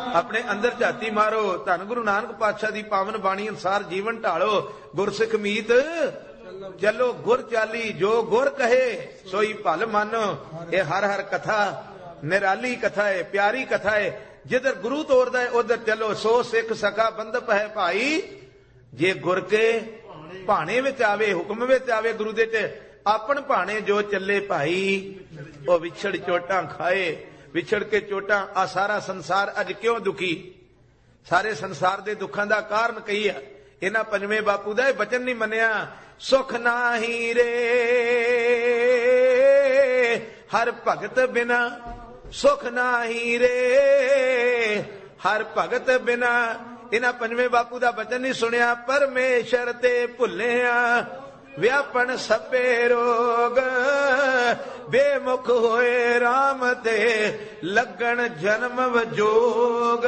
अपने अंदर झाती मारो। धन गुरु नानक पातशाह दी पावन बाणी अनुसार जीवन ढालो। गुरसिख मीत चलो गुर चाली, जो गुर कहे सोई भल मानो। ये हर हर कथा निराली कथा है, प्यारी कथा है। जिधर गुरु तोरदा है उधर चलो। सो सिख सका बंधप है भाई, जे गुर के भाणे विच आवे, हुक्म विच आवे गुरु दे ते आपन भाणे जो चले भाई। ओ विछड़ चोटां खाए, विछड़ के चोटां। आ सारा संसार अज क्यों दुखी? सारे संसार दे दुखां दा कारण कही है इन्हां पंजवें बापू दा वचन नहीं मन्निया। सुख नाही रे हर भगत बिना, सुख नाही रे हर भगत बिना। इन्हां पंजवें बापू दा वचन नहीं सुनिया। परमेश्वर ते भुल्लिया व्यापन सभे रोग, बेमुख होए राम ते लगन जन्म वजोग।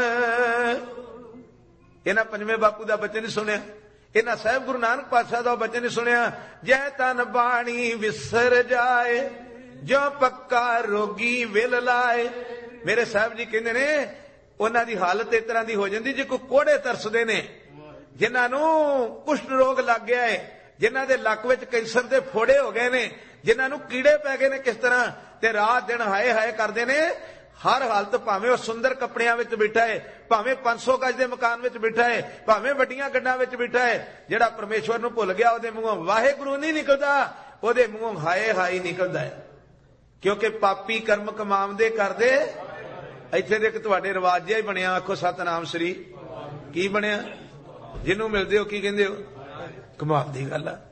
इन्हां पंजवें बापू दा वचन नहीं सुनिया। इन्हां साहिब गुरु नानक पातशाह दा वचन नहीं सुनिया। जै तन बाणी विसर जाए, जो पक्का रोगी विल लाए। मेरे साहब जी कहंदे ने उन्हां दी हालत इस तरह दी हो जांदी जे कोई कोड़े तरसदे ने, जिन्हां नूं कुष्ठ रोग लग गया है, जिन्हां दे लक विच कैंसर दे फोड़े हो गए ने, जिन्हां नूं कीड़े पै गए ने किस तरह, ते रात दिन हाय हाय करदे ने। हर हालत भावें वो सुंदर कपड़ियां विच बैठा है, भावें 500 गज दे मकान विच बैठा है, भावें वड्डियां गड्डां विच बैठा है, जेड़ा परमेश्वर नूं भुल गया ओदे मूंहों वाहिगुरू नहीं निकलदा, ओदे मूंहों हाय हाय निकलदा है। क्योंकि पापी कर्म कमावदे करदे। इत्थे देख तुहाडे रिवाज जिहा ही बनिया। आखो सतनाम श्री। की बनिया? जिन्नू मिलदे हो की कहंदे हो? कमाल दी गल आ।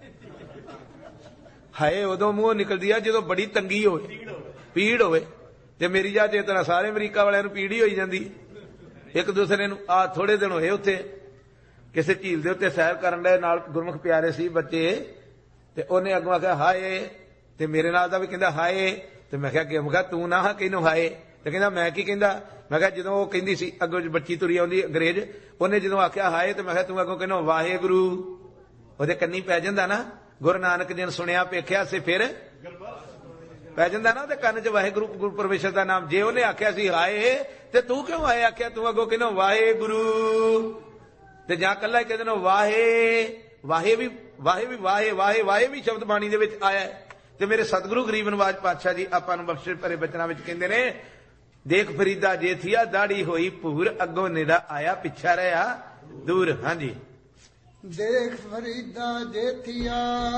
हाय उदों मूंहों निकलदी आ जदों बड़ी तंगी होवे, पीड़ होवे। ते मेरी जा चेतना सारे अमरीका वालियां नूं पीड़ ही होई जांदी। एक दूसरे नूं आ थोड़े दिन होए उत्थे किसी झील दे उत्ते सैर करन दे नाल गुरमुख प्यारे सी बच्चे, ते ओने अगों आख्या हाय, ते मेरे नाल दा भी कहंदा हाय। ते मैं कहा कि मैं कहा तू ना हा कहनों हाय। ते कहंदा मैं की कहंदा? मैं कहा जदों वो कहंदी सी अगों बच्ची तुरी आउंदी अंग्रेज, ओने जदों आख्या हाय ते मैं कहा तू अगों कहनों वाहेगुरू। ओदे कन्नी पै जांदा ना, गुरु नानक जी ने सुनिया पेख्या से फिर पै जांदा ना ओदे कंन च वाहेगुरू गुरु परमेश्वर दा नाम। जे ओने आख्या सी हाय ते तू क्यों हाय आख्या? तू अगों कहनों वाहेगुरू। ते जां कल्ला ही कह देनो वाहे। वाहे भी वाहे भी शब्द बाणी दे विच आया है। ते मेरे सतगुरु गरीब नवाज पातशाह जी आपां नूं बख्शिश भरे बचनां विच कहंदे ने, देख फरीदा जे थिया दाढ़ी होई भूर, अगों निरा आया पिछा रहा दूर। हाँ जी। देख फरीदा जे थिया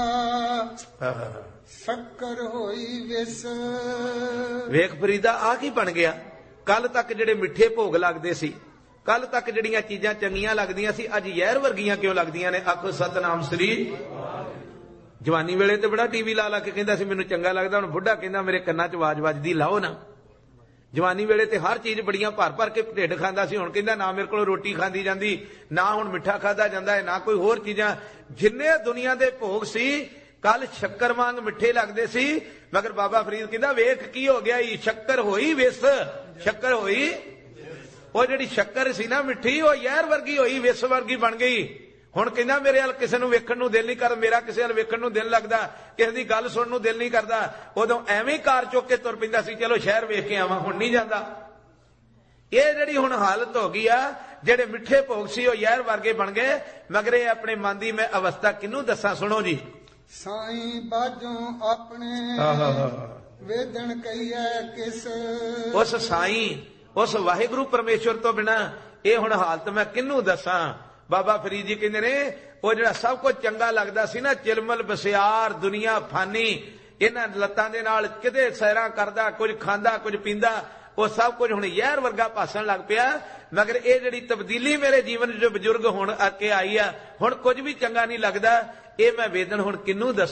शक्कर होई विस। वेख फरीदा आ की बन गया? कल तक जेड़े मिठे भोग लगदे सी, कल तक जड़ियां चीजां चंगियां लगदियां सी, अज जहर वर्गियां क्यों लगदियां ने? आखो सतनाम श्री। जवानी वेले ते बड़ा टीवी ला ला के कहंदा सी मैनूं चंगा लगदा, हुण बुढ़ा कहंदा मेरे कन्नां च आवाज वजदी लाओ ना। जवानी वेले ते हर चीज बड़ियां भर भर के ढिड खांदा सी, हुण कहंदा ना मेरे कोलों रोटी खांदी जांदी, ना हुण मिठा खादा जांदा है, ना कोई होर चीजां। जिन्ने दुनिया दे भोग सी कल शक्कर वांग मिठे लगदे सी, मगर बाबा फरीद कहंदा वेख की हो गया, शक्कर होई विस। शक्कर होई, वो जिहड़ी शक्कर सी ना मिठी, वो जहर वर्गी होई, विस वर्गी बन गई। हुण कहंदा मेरे अल किसे नूं वेखण नूं दिल नहीं करदा, मेरा किसे अल वेखण नूं दिल लगदा, किसे दी गल सुणन नूं दिल नहीं करदा। उदों एवें कार चुक के तुर पैंदा सी, चलो शहर वेख के आवां, हुण नहीं जांदा। ये जिहड़ी हुण हालत हो गई आ, जिहड़े मिठे भोग सी वो जहर वर्गे बन गए। मगर ये अपने मन दी मैं अवस्था किनूं दसां? सुणो जी। साईं बाजों अपने वेदन कहिए किस। उस साईं, उस वाहिगुरू परमेश्वर तो बिना ये हुण हालत मैं किनूं दसां? बाबा फरीद जी कहंदे ने वो जिहड़ा सब कुछ चंगा लगदा सी ना, चिलमल बसियार दुनिया फानी, इन्हां लत्तां दे नाल किते सैरां करदा, कुछ खांदा कुछ पींदा, वो सब कुछ हुण जहर वर्गा भासण लग पिया। मगर ये जिहड़ी तब्दीली मेरे जीवन जो बजुर्ग हुण आके आई आ, हुण कुछ भी चंगा नहीं लगदा। ये मैं वेदन हुण किनूं दसां?